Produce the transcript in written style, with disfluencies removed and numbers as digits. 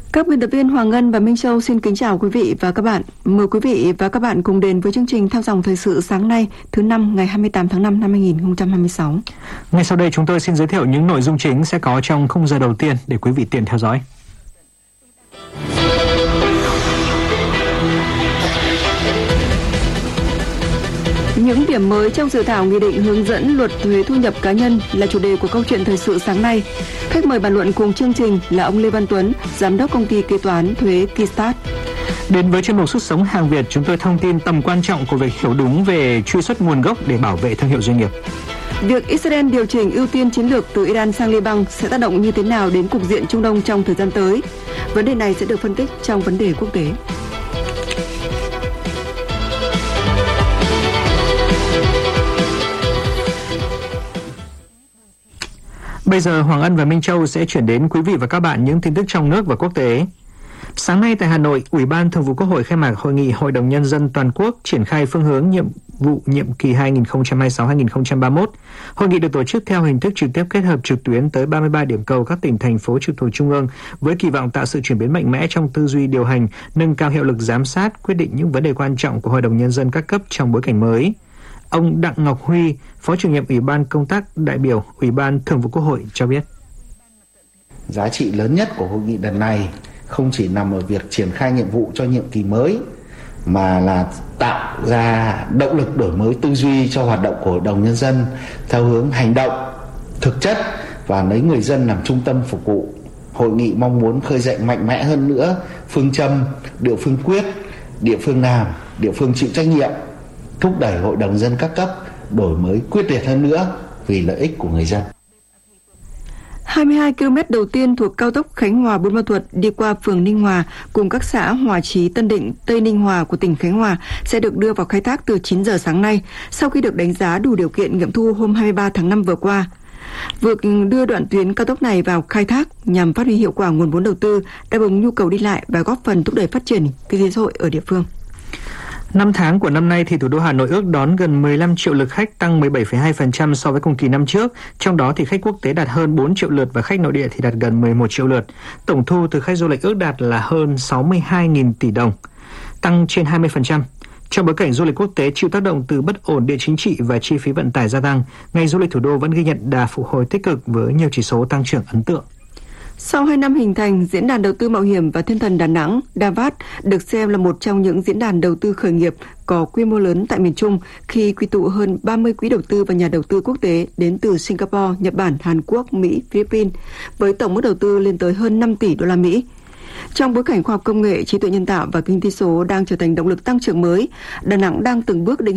Các biên tập viên Hoàng Ngân và Minh Châu xin kính chào quý vị và các bạn. Mời quý vị và các bạn cùng đến với chương trình Theo dòng thời sự sáng nay, thứ năm ngày 28 tháng 5 năm 2026. Ngay sau đây chúng tôi xin giới thiệu những nội dung chính sẽ có trong khung giờ đầu tiên để quý vị tiện theo dõi. Những điểm mới trong dự thảo nghị định hướng dẫn luật thuế thu nhập cá nhân là chủ đề của câu chuyện thời sự sáng nay. Khách mời bàn luận cùng chương trình là ông Lê Văn Tuấn, giám đốc công ty kế toán thuế Keystart. Đến với chuyên mục Sức sống hàng Việt, chúng tôi thông tin tầm quan trọng của việc hiểu đúng về truy xuất nguồn gốc để bảo vệ thương hiệu doanh nghiệp. Việc Israel điều chỉnh ưu tiên chiến lược từ Iran sang Liban sẽ tác động như thế nào đến cục diện Trung Đông trong thời gian tới? Vấn đề này sẽ được phân tích trong vấn đề quốc tế. Bây giờ Hoàng Ân và Minh Châu sẽ chuyển đến quý vị và các bạn những tin tức trong nước và quốc tế. Sáng nay tại Hà Nội, Ủy ban Thường vụ Quốc hội khai mạc hội nghị Hội đồng Nhân dân toàn quốc triển khai phương hướng nhiệm vụ nhiệm kỳ 2026-2031. Hội nghị được tổ chức theo hình thức trực tiếp kết hợp trực tuyến tới 33 điểm cầu các tỉnh, thành phố trực thuộc Trung ương với kỳ vọng tạo sự chuyển biến mạnh mẽ trong tư duy điều hành, nâng cao hiệu lực giám sát, quyết định những vấn đề quan trọng của Hội đồng Nhân dân các cấp trong bối cảnh mới. Ông Đặng Ngọc Huy, Phó chủ nhiệm Ủy ban Công tác đại biểu Ủy ban Thường vụ Quốc hội cho biết. Giá trị lớn nhất của hội nghị lần này không chỉ nằm ở việc triển khai nhiệm vụ cho nhiệm kỳ mới, mà là tạo ra động lực đổi mới tư duy cho hoạt động của Hội đồng Nhân dân theo hướng hành động, thực chất và lấy người dân làm trung tâm phục vụ. Hội nghị mong muốn khơi dậy mạnh mẽ hơn nữa phương châm địa phương quyết, địa phương làm, địa phương chịu trách nhiệm, thúc đẩy Hội đồng dân các cấp đổi mới quyết liệt hơn nữa vì lợi ích của người dân. 22 km đầu tiên thuộc cao tốc Khánh Hòa - Buôn Ma Thuột đi qua phường Ninh Hòa cùng các xã Hòa Chí, Tân Định, Tây Ninh Hòa của tỉnh Khánh Hòa sẽ được đưa vào khai thác từ 9 giờ sáng nay sau khi được đánh giá đủ điều kiện nghiệm thu hôm 23 tháng 5 vừa qua. Việc đưa đoạn tuyến cao tốc này vào khai thác nhằm phát huy hiệu quả nguồn vốn đầu tư, đáp ứng nhu cầu đi lại và góp phần thúc đẩy phát triển kinh tế xã hội ở địa phương. 5 tháng của năm nay thì thủ đô Hà Nội ước đón gần 15 triệu lượt khách, tăng 17,2% so với cùng kỳ năm trước. Trong đó thì khách quốc tế đạt hơn 4 triệu lượt và khách nội địa thì đạt gần 11 triệu lượt. Tổng thu từ khách du lịch ước đạt là hơn 62.000 tỷ đồng, tăng trên 20%. Trong bối cảnh du lịch quốc tế chịu tác động từ bất ổn địa chính trị và chi phí vận tải gia tăng, ngành du lịch thủ đô vẫn ghi nhận đà phục hồi tích cực với nhiều chỉ số tăng trưởng ấn tượng. Sau 2 năm hình thành, Diễn đàn Đầu tư Mạo hiểm và Thiên thần Đà Nẵng (DAVAD) được xem là một trong những diễn đàn đầu tư khởi nghiệp có quy mô lớn tại miền Trung khi quy tụ hơn 30 quỹ đầu tư và nhà đầu tư quốc tế đến từ Singapore, Nhật Bản, Hàn Quốc, Mỹ, Philippines với tổng mức đầu tư lên tới hơn 5 tỷ đô la Mỹ. Trong bối cảnh khoa học công nghệ, trí tuệ nhân tạo và kinh tế số đang trở thành động lực tăng trưởng mới, Đà Nẵng đang từng bước định